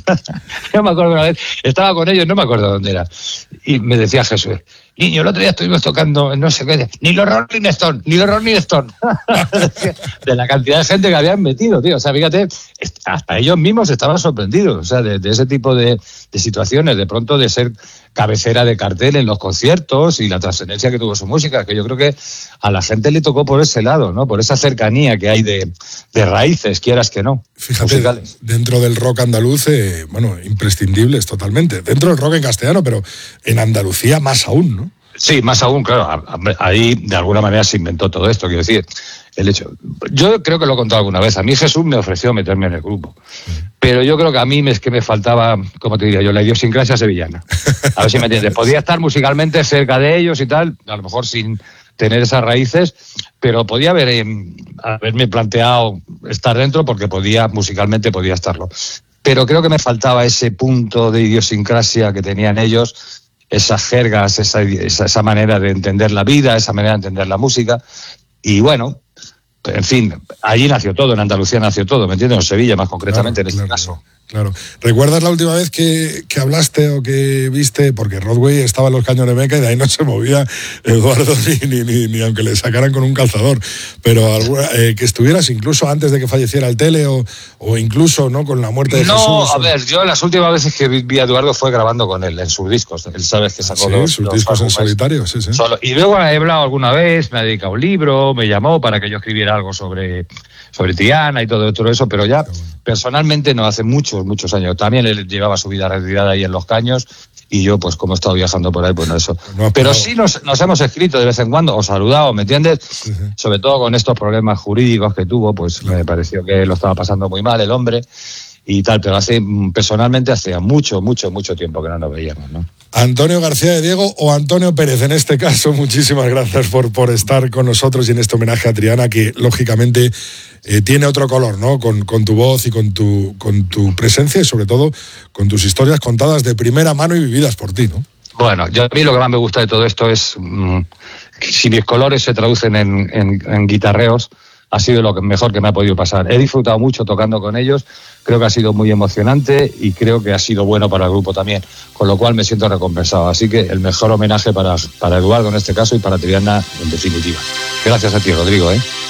Yo me acuerdo una vez, estaba con ellos, no me acuerdo dónde era, y me decía Jesús, niño, el otro día estuvimos tocando, no sé qué, ni los Rolling Stones. De la cantidad de gente que habían metido, tío. O sea, fíjate, hasta ellos mismos estaban sorprendidos, o sea, de ese tipo de situaciones, de pronto de ser cabecera de cartel en los conciertos y la trascendencia que tuvo su música, que yo creo que a la gente le tocó por ese lado, ¿no? Por esa cercanía que hay de raíces, quieras que no. Fíjate, musicales. Dentro del rock andaluz, imprescindibles totalmente. Dentro del rock en castellano, pero en Andalucía más aún, ¿no? Sí, más aún, claro. Ahí de alguna manera se inventó todo esto, quiero decir. El hecho. Yo creo que lo he contado alguna vez. A mí Jesús me ofreció meterme en el grupo. Pero yo creo que a mí es que me faltaba, como te diría yo, la idiosincrasia sevillana. A ver si me entiendes. Podía estar musicalmente cerca de ellos y tal, a lo mejor sin tener esas raíces, pero podía haberme planteado estar dentro porque musicalmente podía estarlo. Pero creo que me faltaba ese punto de idiosincrasia que tenían ellos, esas jergas, esa manera de entender la vida, esa manera de entender la música. Y bueno, en fin, allí nació todo, en Andalucía nació todo, ¿me entiendes? En Sevilla más concretamente, claro, en este caso. Claro. ¿Recuerdas la última vez que hablaste o que viste? Porque Rodway estaba en los Cañones Meca y de ahí no se movía Eduardo ni aunque le sacaran con un calzador. Pero que estuvieras incluso antes de que falleciera el Tele o incluso no con la muerte de Jesús. No, a ver, yo las últimas veces que vi a Eduardo fue grabando con él en sus discos. Él sabes que sacó sus discos en solitario, sí. Solo. Y luego he hablado alguna vez, me ha dedicado un libro, me llamó para que yo escribiera algo sobre Triana y todo eso, pero ya personalmente no, hace muchos años. También él llevaba su vida retirada ahí en Los Caños y yo, pues como he estado viajando por ahí, pues no eso. Pero sí nos hemos escrito de vez en cuando, o saludado, ¿me entiendes? Sí. Sobre todo con estos problemas jurídicos que tuvo, pues me pareció que lo estaba pasando muy mal el hombre y tal, pero personalmente hacía mucho tiempo que no nos veíamos, ¿no? Antonio García de Diego o Antonio Pérez, en este caso, muchísimas gracias por estar con nosotros y en este homenaje a Triana, que lógicamente tiene otro color, ¿no? Con tu voz y con tu presencia y sobre todo con tus historias contadas de primera mano y vividas por ti, ¿no? Bueno, a mí lo que más me gusta de todo esto es, si mis colores se traducen en guitarreos, ha sido lo mejor que me ha podido pasar. He disfrutado mucho tocando con ellos, creo que ha sido muy emocionante y creo que ha sido bueno para el grupo también, con lo cual me siento recompensado. Así que el mejor homenaje para Eduardo en este caso y para Triana en definitiva. Gracias a ti, Rodrigo,